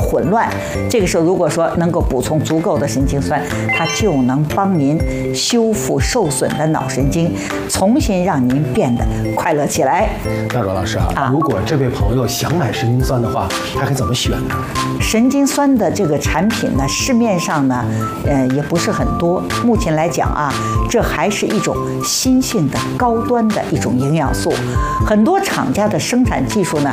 混乱。这个时候如果说能够补充足够的神经酸，它就能帮您修复受损的脑神经，重新让您变得快乐起来。 那罗老师啊，如果这位朋友想买神经酸的话，他该怎么选呢？ 神经酸的这个产品呢，市面上呢，也不是很多。目前来讲啊，这还是一种新兴的高端的一种营养素，很多厂家的生产技术呢，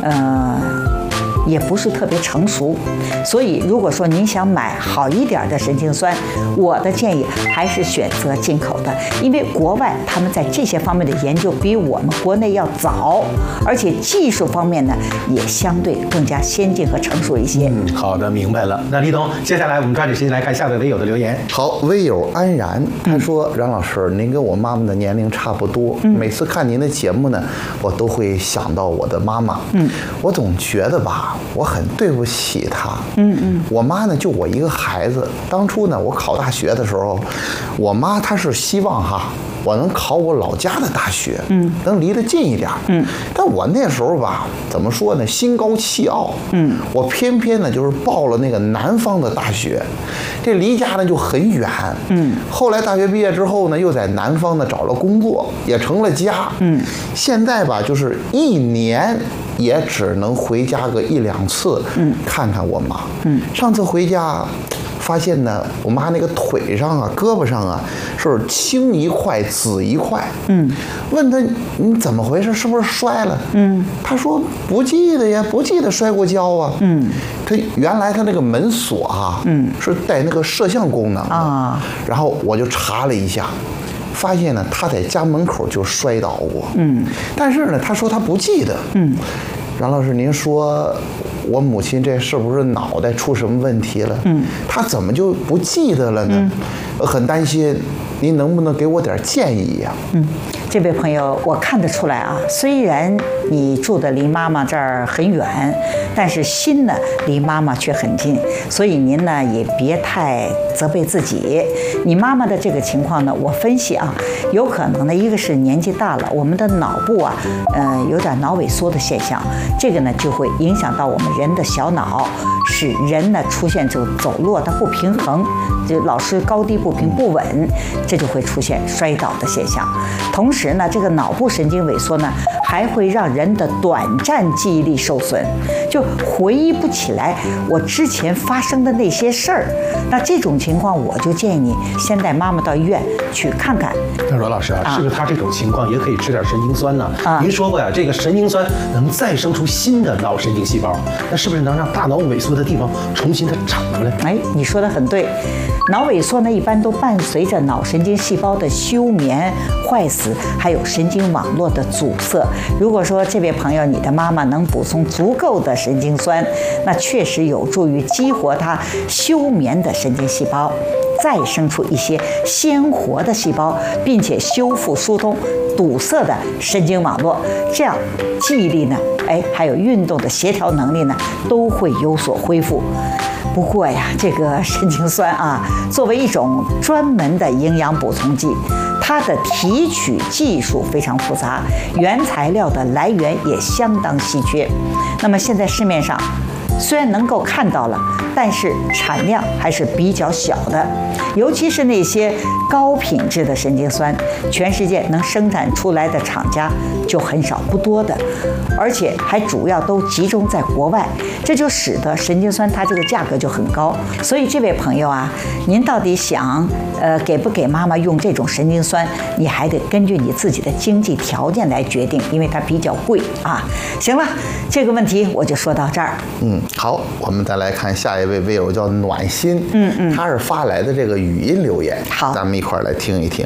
也不是特别成熟，所以如果说您想买好一点的神经酸，我的建议还是选择进口的，因为国外他们在这些方面的研究比我们国内要早，而且技术方面呢也相对更加先进和成熟一些。 好的，明白了。那李董，接下来我们抓紧时间来看下位微友的留言。 好，微友安然他说：“冉老师，您跟我妈妈的年龄差不多，每次看您的节目呢，我都会想到我的妈妈。我总觉得吧。”我很对不起她。我妈呢就我一个孩子。当初呢我考大学的时候，我妈她是希望我能考我老家的大学，能离得近一点。但我那时候吧，怎么说呢，心高气傲。我偏偏呢就是报了那个南方的大学，这离家呢就很远。后来大学毕业之后呢，又在南方呢找了工作，也成了家。现在吧就是一年也只能回家个1、2次，看看我妈。上次回家，发现呢，我妈那个腿上啊、胳膊上啊，是青一块紫一块。问她你怎么回事？是不是摔了？她说不记得呀，不记得摔过跤啊。她原来她那个门锁是带那个摄像功能的。然后我就查了一下。发现呢，他在家门口就摔倒过。但是呢，他说他不记得。冉老师，您说我母亲这是不是脑袋出什么问题了？她怎么就不记得了呢？很担心，您能不能给我点建议呀？ 这位朋友，我看得出来啊，虽然你住的离妈妈这儿很远，但是心呢离妈妈却很近，所以您呢也别太责备自己。你妈妈的这个情况呢，我分析啊，有可能呢，一个是年纪大了，我们的脑部啊，有点脑萎缩的现象，这个呢就会影响到我们人的小脑，使人呢出现这种走路它不平衡，就老是高低不平不稳，这就会出现摔倒的现象。同时呢，这个脑部神经萎缩呢，还会让人的短暂记忆力受损，就回忆不起来我之前发生的那些事儿。那这种情况，我就建议你先带妈妈到医院去看看。 那罗老师啊，是不是他这种情况也可以吃点神经酸呢？您说过呀，这个神经酸能再生出新的脑神经细胞，那是不是能让大脑萎缩的地方重新的长出来？ 哎，你说的很对。脑萎缩呢，一般都伴随着脑神经细胞的休眠、坏死，还有神经网络的阻塞。如果说这位朋友你的妈妈能补充足够的神经酸，那确实有助于激活她休眠的神经细胞，再生出一些鲜活的细胞，并且修复疏通堵塞的神经网络，这样记忆力呢，还有运动的协调能力呢，都会有所恢复。不过呀，这个神经酸啊，作为一种专门的营养补充剂，它的提取技术非常复杂，原材料的来源也相当稀缺。那么现在市面上虽然能够看到了，但是产量还是比较小的，尤其是那些高品质的神经酸，全世界能生产出来的厂家就很少不多的，而且还主要都集中在国外，这就使得神经酸它这个价格就很高。所以这位朋友啊，您到底想给不给妈妈用这种神经酸，你还得根据你自己的经济条件来决定，因为它比较贵啊。行了，这个问题我就说到这儿。 好，我们再来看下一位微友叫暖心，他是发来的这个语音留言， 好， 咱们一块儿来听一听。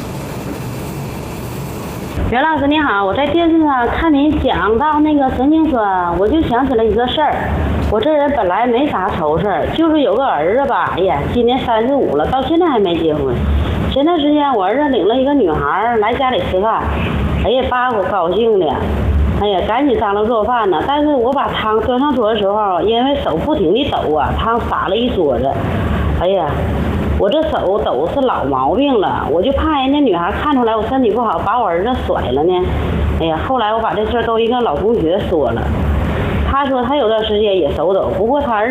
袁老师你好，我在电视上看您讲到那个神经酸，我就想起了一个事儿。我这人本来没啥愁事儿，就是有个儿子吧，哎呀，今年35了，到现在还没结婚。前段时间我儿子领了一个女孩来家里吃饭，哎呀，把我高兴的，哎呀，赶紧张罗做饭呢。但是我把汤端上桌的时候，因为手不停地抖啊，汤洒了一桌子。哎呀，我这手抖是老毛病了，我就怕人家女孩看出来我身体不好，把我儿子甩了呢。哎呀，后来我把这事儿都一个老同学说了，他说他有段时间也手抖，不过他儿